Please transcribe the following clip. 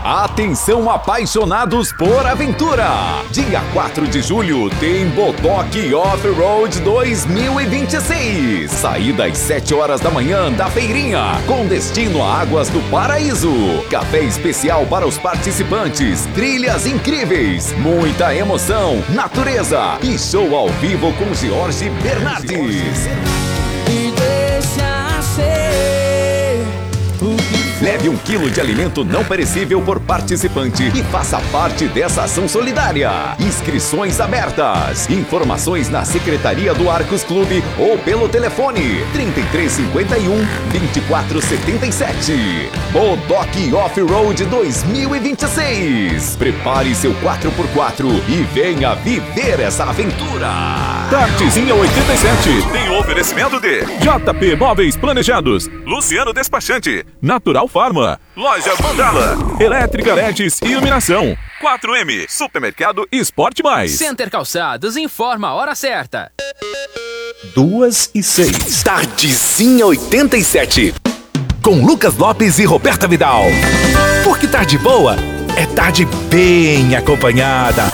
Atenção apaixonados por aventura! Dia 4 de julho tem Bodoque Off-Road 2026. Saída às 7 horas da manhã da feirinha, com destino a Águas do Paraíso. Café especial para os participantes, trilhas incríveis, muita emoção, natureza e show ao vivo com Jorge Bernardes. E deixa ser o que Leve 1 quilo de alimento não perecível por participante e faça parte dessa ação solidária. Inscrições abertas. Informações na Secretaria do Arcos Clube ou pelo telefone 3351-2477. Bodoque Off-Road 2026. Prepare seu 4x4 e venha viver essa aventura. Tardezinha 87 tem o oferecimento de JP Móveis Planejados, Luciano Despachante, Natural Farma, Loja Mandala, Elétrica LEDs e Iluminação, 4M, Supermercado Esporte Mais. Center Calçados informa a hora certa. 2:06. Tardezinha 87. Com Lucas Lopes e Roberta Vidal. Porque tarde boa é tarde bem acompanhada.